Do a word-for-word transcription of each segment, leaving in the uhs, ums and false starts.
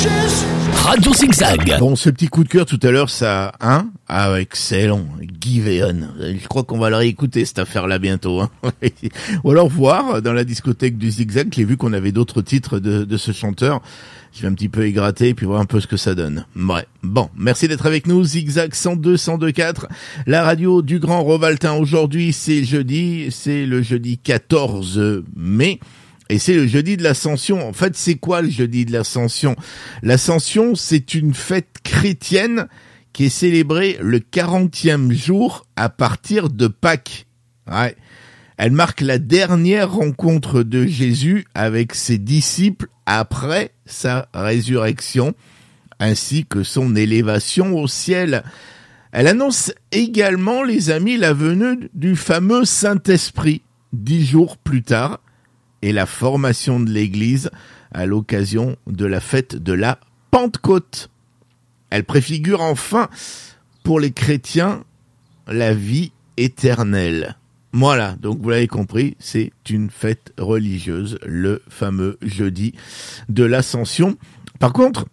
Radio Zigzag. Bon, ce petit coup de cœur tout à l'heure, ça, hein? Ah, excellent. Guy Véon. Je crois qu'on va le réécouter, cette affaire-là, bientôt, hein. Ou alors voir, dans la discothèque du Zigzag, j'ai vu qu'on avait d'autres titres de, de ce chanteur. Je vais un petit peu égratter et puis voir un peu ce que ça donne. Ouais. Bon, merci d'être avec nous. Zigzag cent deux cent deux quatre, la radio du Grand Rovaltin. Aujourd'hui, c'est jeudi, c'est le jeudi quatorze mai. Et c'est le jeudi de l'Ascension. En fait, c'est quoi le jeudi de l'Ascension? L'Ascension, c'est une fête chrétienne qui est célébrée le quarantième jour à partir de Pâques. Ouais. Elle marque la dernière rencontre de Jésus avec ses disciples après sa résurrection, ainsi que son élévation au ciel. Elle annonce également, les amis, la venue du fameux Saint-Esprit, dix jours plus tard, et la formation de l'Église à l'occasion de la fête de la Pentecôte. Elle préfigure enfin, pour les chrétiens, la vie éternelle. Voilà, donc vous l'avez compris, c'est une fête religieuse, le fameux jeudi de l'Ascension. Par contre,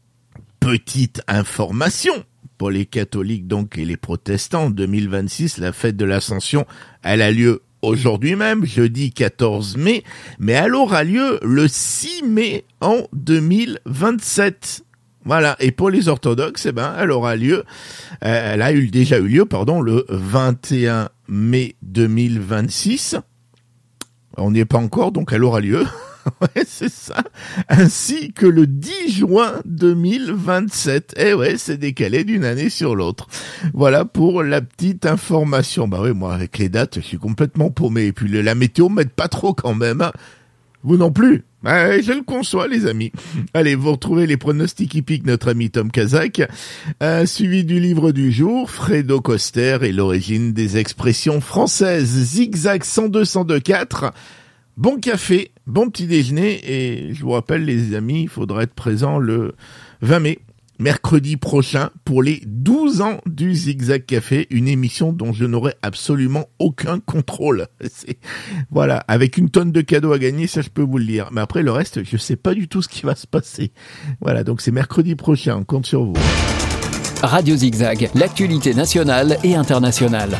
petite information pour les catholiques donc et les protestants, en deux mille vingt-six, la fête de l'Ascension, elle a lieu aujourd'hui même, jeudi quatorze mai, mais elle aura lieu le six mai en deux mille vingt-sept. Voilà, et pour les orthodoxes, eh ben, elle aura lieu, euh, elle a eu, déjà eu lieu, pardon, le vingt et un mai deux mille vingt-six. On n'y est pas encore, donc elle aura lieu. Ouais, c'est ça. Ainsi que le dix juin deux mille vingt-sept. Eh ouais, c'est décalé d'une année sur l'autre. Voilà pour la petite information. Bah oui, moi, avec les dates, je suis complètement paumé. Et puis la météo m'aide pas trop quand même, hein. Vous non plus. Ouais, je le conçois, les amis. Allez, vous retrouvez les pronostics hippiques, notre ami Tom Kazak, euh, suivi du livre du jour, Fredo Coster et l'origine des expressions françaises. Zigzag cent deux cent deux quatre. Bon café, bon petit déjeuner, et je vous rappelle, les amis, il faudra être présent le vingt mai, mercredi prochain, pour les douze ans du Zigzag Café, une émission dont je n'aurai absolument aucun contrôle. C'est, voilà, avec une tonne de cadeaux à gagner, ça je peux vous le dire. Mais après, le reste, je sais pas du tout ce qui va se passer. Voilà, donc c'est mercredi prochain, on compte sur vous. Radio Zigzag, l'actualité nationale et internationale.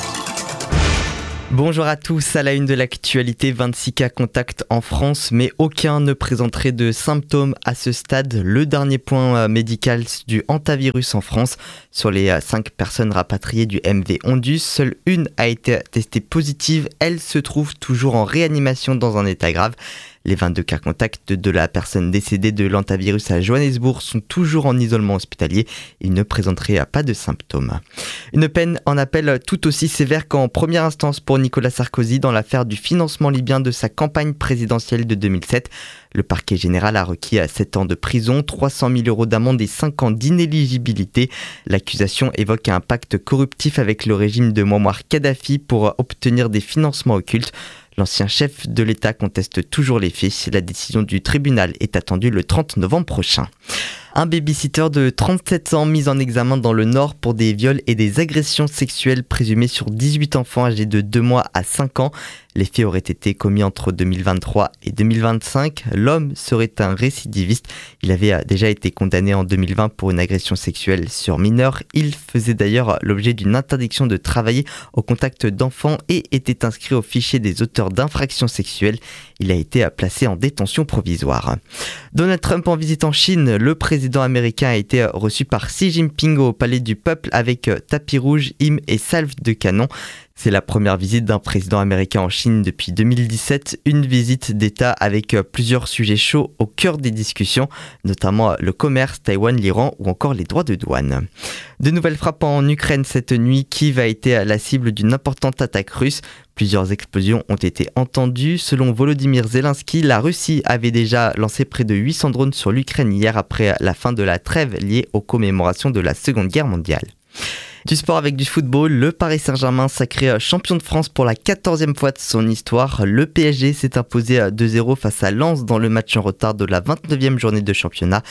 Bonjour à tous, à la une de l'actualité, vingt-six cas contacts en France, mais aucun ne présenterait de symptômes à ce stade. Le dernier point médical du hantavirus en France. Sur les cinq personnes rapatriées du M V Ondus, seule une a été testée positive. Elle se trouve toujours en réanimation dans un état grave. Les vingt-deux cas contacts de la personne décédée de l'hantavirus à Johannesburg sont toujours en isolement hospitalier. Ils ne présenteraient pas de symptômes. Une peine en appel tout aussi sévère qu'en première instance pour Nicolas Sarkozy dans l'affaire du financement libyen de sa campagne présidentielle de deux mille sept. Le parquet général a requis sept ans de prison, trois cent mille euros d'amende et cinq ans d'inéligibilité. L'accusation évoque un pacte corruptif avec le régime de Mouammar Kadhafi pour obtenir des financements occultes. L'ancien chef de l'État conteste toujours les faits. La décision du tribunal est attendue le trente novembre prochain. Un baby-sitter de trente-sept ans mis en examen dans le Nord pour des viols et des agressions sexuelles présumées sur dix-huit enfants âgés de deux mois à cinq ans. Les faits auraient été commis entre deux mille vingt-trois et deux mille vingt-cinq. L'homme serait un récidiviste. Il avait déjà été condamné en deux mille vingt pour une agression sexuelle sur mineur. Il faisait d'ailleurs l'objet d'une interdiction de travailler au contact d'enfants et était inscrit au fichier des auteurs d'infractions sexuelles. Il a été placé en détention provisoire. Donald Trump en visite en Chine. Le président américain a été reçu par Xi Jinping au Palais du Peuple avec tapis rouge, hymne et salve de canon. C'est la première visite d'un président américain en Chine depuis deux mille dix-sept, une visite d'État avec plusieurs sujets chauds au cœur des discussions, notamment le commerce, Taïwan, l'Iran ou encore les droits de douane. De nouvelles frappes en Ukraine cette nuit, Kiev a été la cible d'une importante attaque russe. Plusieurs explosions ont été entendues. Selon Volodymyr Zelensky, la Russie avait déjà lancé près de huit cents drones sur l'Ukraine hier après la fin de la trêve liée aux commémorations de la Seconde Guerre mondiale. Du sport avec du football, le Paris Saint-Germain sacré champion de France pour la quatorzième fois de son histoire. Le P S G s'est imposé deux zéro face à Lens dans le match en retard de la vingt-neuvième journée de championnat.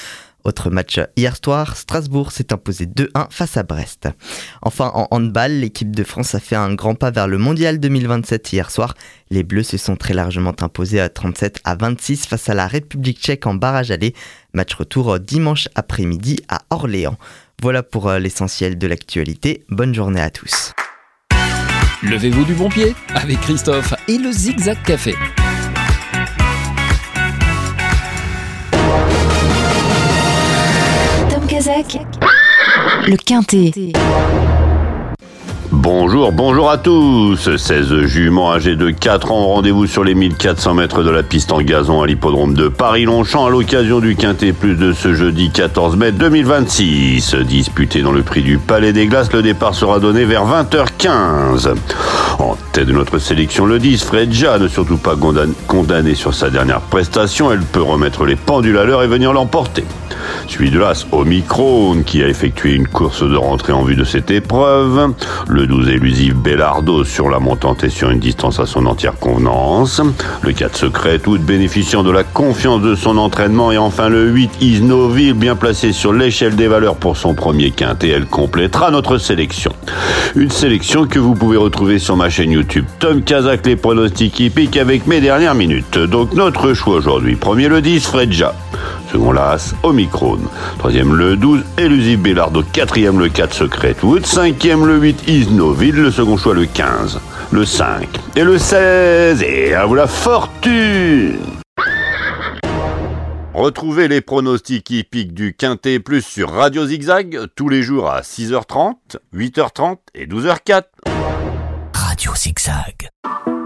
Autre match hier soir, Strasbourg s'est imposé deux un face à Brest. Enfin, en handball, l'équipe de France a fait un grand pas vers le mondial deux mille vingt-sept hier soir. Les Bleus se sont très largement imposés à trente-sept à vingt-six face à la République tchèque en barrage aller. Match retour dimanche après-midi à Orléans. Voilà pour l'essentiel de l'actualité. Bonne journée à tous. Levez-vous du bon pied avec Christophe et le Zigzag Café. Tom Kazak, le Quintet. Bonjour, bonjour à tous. seize juments âgés de quatre ans ont rendez-vous sur les mille quatre cents mètres de la piste en gazon à l'hippodrome de Paris-Longchamp à l'occasion du Quintet Plus de ce jeudi quatorze mai deux mille vingt-six. Disputé dans le prix du Palais des Glaces, le départ sera donné vers vingt heures quinze. En tête de notre sélection, le dix, Fredja, ne surtout pas condamné sur sa dernière prestation. Elle peut remettre les pendules à l'heure et venir l'emporter. Suivi de l'As, Omicron, qui a effectué une course de rentrée en vue de cette épreuve. Le douze, élusif Bellardo, sur la montante et sur une distance à son entière convenance. Le quatre, Secret Wood, bénéficiant de la confiance de son entraînement. Et enfin le huit, Isnoville, bien placé sur l'échelle des valeurs pour son premier quintet. Elle complétera notre sélection. Une sélection que vous pouvez retrouver sur ma chaîne YouTube Tom Kazak, les pronostics hippiques avec mes dernières minutes. Donc notre choix aujourd'hui. Premier le dix, Fredja. Second l'As, Omicron. Troisième le douze, Elusif Bellardo. Quatrième le quatre, Secret Wood. Cinquième le huit, Isnoville. Le second choix le quinze, le cinq et le seize. Et à vous la fortune! Retrouvez les pronostics hippiques du Quintet Plus sur Radio Zigzag tous les jours à six heures trente, huit heures trente et douze heures zéro quatre. Radio Zigzag.